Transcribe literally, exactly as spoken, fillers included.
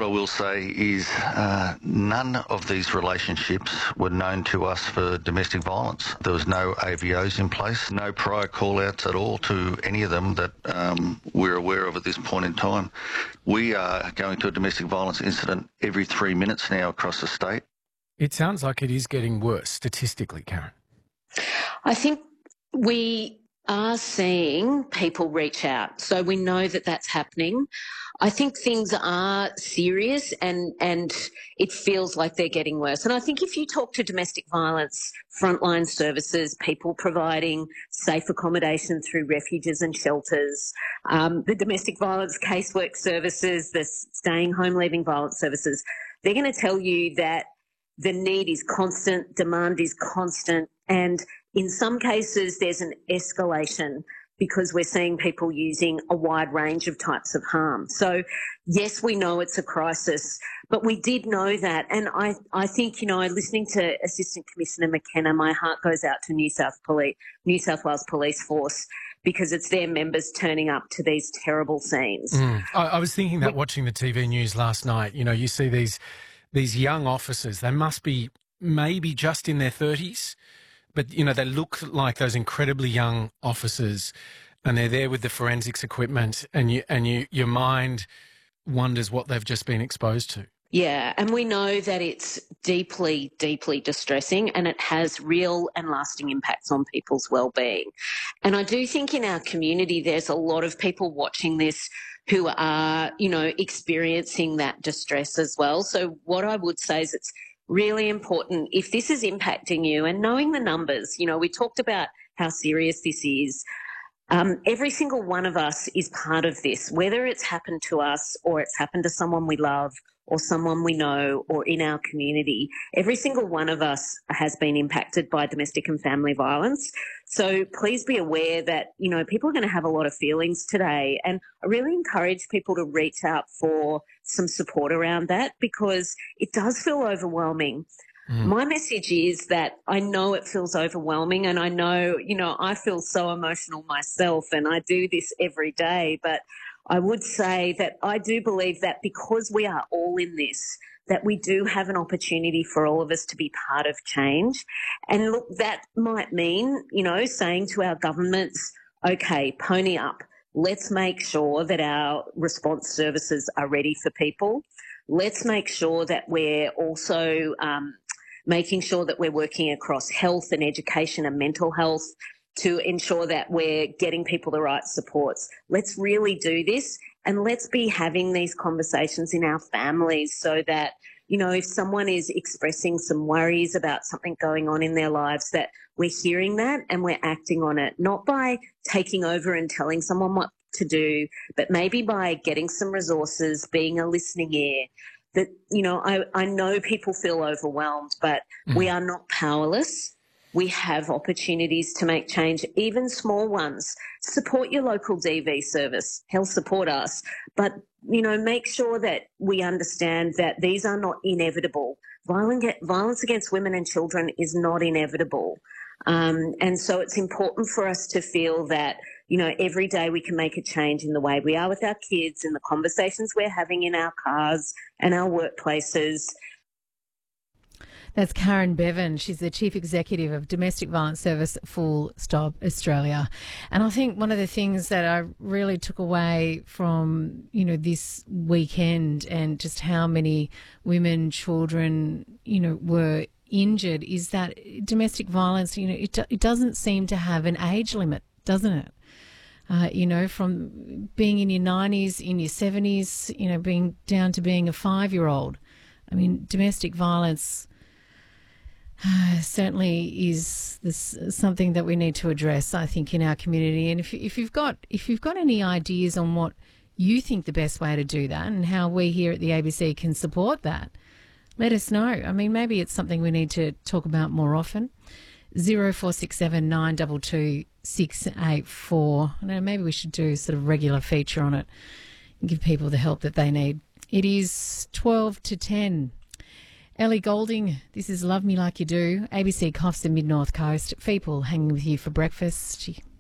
what I will say is uh, none of these relationships were known to us for domestic violence. There was no A V Os in place, no prior call-outs at all to any of them that um, we're aware of at this point in time. We are going to a domestic violence incident every three minutes now across the state. It sounds like it is getting worse statistically, Karen. I think we are seeing people reach out. So we know that that's happening. I think things are serious and, and it feels like they're getting worse. And I think if you talk to domestic violence frontline services, people providing safe accommodation through refuges and shelters, um, the domestic violence casework services, the staying home leaving violence services, they're going to tell you that the need is constant, demand is constant, and in some cases there's an escalation because we're seeing people using a wide range of types of harm. So, yes, we know it's a crisis, but we did know that. And I, I think, you know, listening to Assistant Commissioner McKenna, my heart goes out to New South Police, New South Wales Police Force, because it's their members turning up to these terrible scenes. Mm. I, I was thinking that watching the T V news last night, you know, you see these these young officers, they must be maybe just in their thirties, but, you know, they look like those incredibly young officers and they're there with the forensics equipment and you and you your mind wonders what they've just been exposed to. Yeah, and we know that it's deeply, deeply distressing and it has real and lasting impacts on people's well-being. And I do think in our community there's a lot of people watching this who are, you know, experiencing that distress as well. So what I would say is it's really important if this is impacting you and knowing the numbers. You know, we talked about how serious this is. Um, every single one of us is part of this, whether it's happened to us or it's happened to someone we love or someone we know or in our community. Every single one of us has been impacted by domestic and family violence. So please be aware that, you know, people are going to have a lot of feelings today. And I really encourage people to reach out for some support around that because it does feel overwhelming. Mm. My message is that I know it feels overwhelming and I know, you know, I feel so emotional myself and I do this every day, but I would say that I do believe that because we are all in this, that we do have an opportunity for all of us to be part of change. And look, that might mean, you know, saying to our governments, okay, pony up. Let's make sure that our response services are ready for people. Let's make sure that we're also um, making sure that we're working across health and education and mental health to ensure that we're getting people the right supports. Let's really do this and let's be having these conversations in our families so that, you know, if someone is expressing some worries about something going on in their lives, that we're hearing that and we're acting on it, not by taking over and telling someone what to do, but maybe by getting some resources, being a listening ear. That, you know, I, I know people feel overwhelmed, but mm. we are not powerless. We have opportunities to make change, even small ones. Support your local D V service. He'll support us. But, you know, make sure that we understand that these are not inevitable. Violence against women and children is not inevitable. Um, and so it's important for us to feel that, you know, every day we can make a change in the way we are with our kids and the conversations we're having in our cars and our workplaces. That's Karen Bevan. She's the Chief Executive of Domestic Violence Service Full Stop Australia. And I think one of the things that I really took away from, you know, this weekend and just how many women, children, you know, were injured is that domestic violence, you know, it, it doesn't seem to have an age limit, doesn't it? Uh, you know, from being in your nineties, in your seventies, you know, being down to being a five-year-old. I mean, domestic violence uh, certainly is this something that we need to address, I think, in our community. And if if you've got if you've got any ideas on what you think the best way to do that and how we here at the A B C can support that, let us know. I mean, maybe it's something we need to talk about more often. Zero four six seven nine two two six eight four. I don't know, maybe we should do sort of regular feature on it and give people the help that they need. It is twelve to ten. Ellie Golding, this is Love Me Like You Do. A B C Coffs and Mid North Coast. Feeple hanging with you for breakfast. She